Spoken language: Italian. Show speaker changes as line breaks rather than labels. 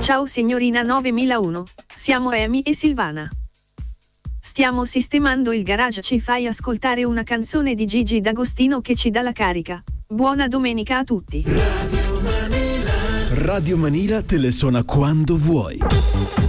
Ciao signorina 9001, siamo Amy e Silvana. Stiamo sistemando il garage, ci fai ascoltare una canzone di Gigi D'Agostino che ci dà la carica. Buona domenica a tutti.
Radio Manila te le suona quando vuoi.